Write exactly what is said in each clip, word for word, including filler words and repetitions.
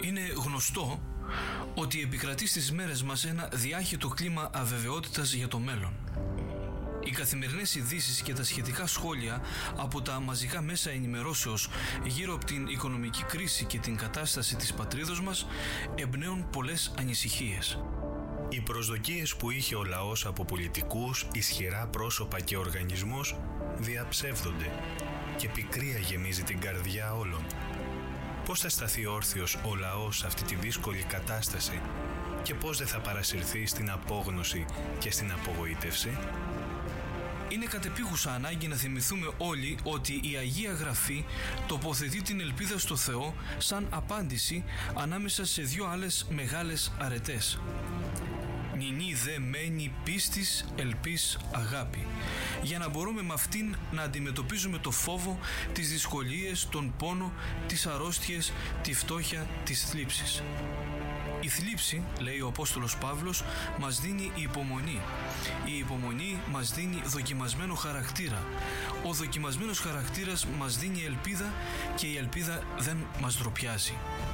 Είναι γνωστό ότι επικρατεί στις μέρες μας ένα διάχυτο κλίμα αβεβαιότητας για το μέλλον. Οι καθημερινές ειδήσεις και τα σχετικά σχόλια από τα μαζικά μέσα ενημερώσεως γύρω από την οικονομική κρίση και την κατάσταση της πατρίδος μας εμπνέουν πολλές ανησυχίες. Οι προσδοκίες που είχε ο λαός από πολιτικούς, ισχυρά πρόσωπα και οργανισμούς διαψεύδονται και πικρία γεμίζει την καρδιά όλων. Πώς θα σταθεί όρθιος ο λαός σε αυτή τη δύσκολη κατάσταση και πώς δεν θα παρασυρθεί στην απόγνωση και στην απογοήτευση? Είναι κατεπίγουσα ανάγκη να θυμηθούμε όλοι ότι η Αγία Γραφή τοποθετεί την ελπίδα στο Θεό σαν απάντηση ανάμεσα σε δύο άλλες μεγάλες αρετές. Νηνή δε μένει πίστης, ελπίς, αγάπη, για να μπορούμε με αυτήν να αντιμετωπίζουμε το φόβο, τις δυσκολίες, τον πόνο, τις αρρώστιες, τη φτώχεια, τις θλίψεις. Η θλίψη, λέει ο Απόστολος Παύλος, μας δίνει υπομονή. Η υπομονή μας δίνει δοκιμασμένο χαρακτήρα. Ο δοκιμασμένος χαρακτήρας μας δίνει ελπίδα και η ελπίδα δεν μας ντροπιάζει.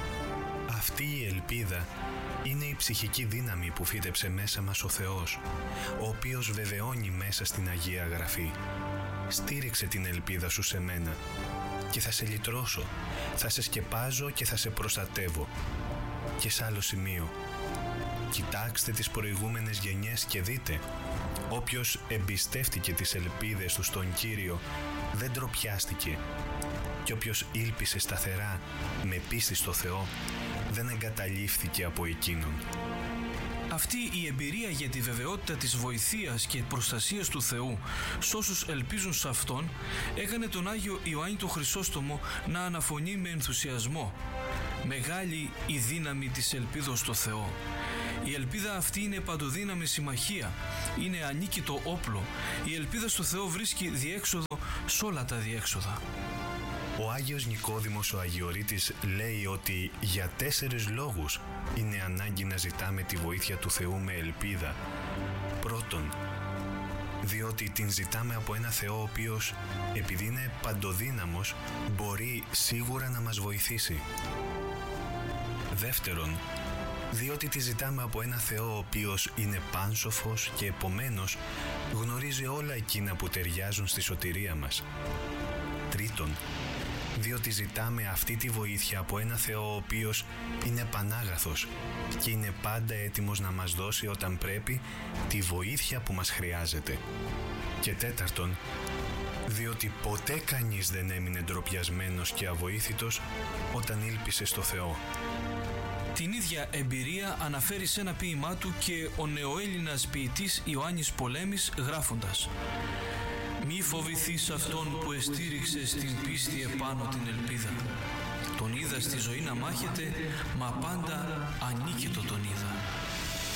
Αυτή η ελπίδα είναι η ψυχική δύναμη που φύτεψε μέσα μας ο Θεός, ο οποίος βεβαιώνει μέσα στην Αγία Γραφή. Στήριξε την ελπίδα σου σε μένα και θα σε λυτρώσω, θα σε σκεπάζω και θα σε προστατεύω. Και σε άλλο σημείο, κοιτάξτε τις προηγούμενες γενιές και δείτε, όποιος εμπιστεύτηκε τις ελπίδες του στον Κύριο δεν ντροπιάστηκε, και όποιος ήλπισε σταθερά με πίστη στο Θεό δεν εγκαταλείφθηκε από Εκείνον. Αυτή η εμπειρία για τη βεβαιότητα της βοηθείας και προστασίας του Θεού σ' όσους ελπίζουν σε Αυτόν έκανε τον Άγιο Ιωάννη τον Χρυσόστομο να αναφωνεί με ενθουσιασμό: «Μεγάλη η δύναμη της ελπίδος στο Θεό». Η ελπίδα αυτή είναι παντοδύναμη συμμαχία, είναι ανίκητο όπλο. Η ελπίδα στο Θεό βρίσκει διέξοδο σ' όλα τα διέξοδα. Ο Άγιος Νικόδημος ο Αγιορείτης λέει ότι για τέσσερις λόγους είναι ανάγκη να ζητάμε τη βοήθεια του Θεού με ελπίδα. Πρώτον, διότι την ζητάμε από ένα Θεό ο οποίος, επειδή είναι παντοδύναμος, μπορεί σίγουρα να μας βοηθήσει. Δεύτερον, διότι τη ζητάμε από ένα Θεό ο οποίος είναι πάνσοφος και επομένως γνωρίζει όλα εκείνα που ταιριάζουν στη σωτηρία μας. Τρίτον, διότι ζητάμε αυτή τη βοήθεια από ένα Θεό ο οποίος είναι πανάγαθος και είναι πάντα έτοιμος να μας δώσει όταν πρέπει τη βοήθεια που μας χρειάζεται. Και τέταρτον, διότι ποτέ κανείς δεν έμεινε ντροπιασμένος και αβοήθητος όταν ήλπισε στο Θεό. Την ίδια εμπειρία αναφέρει σε ένα ποίημά του και ο νεοέλληνας ποιητής Ιωάννης Πολέμης γράφοντας: «Μη φοβηθείς αυτόν που εστήριξε στην πίστη επάνω την ελπίδα. Τον είδα στη ζωή να μάχεται, μα πάντα ανίκητο τον είδα».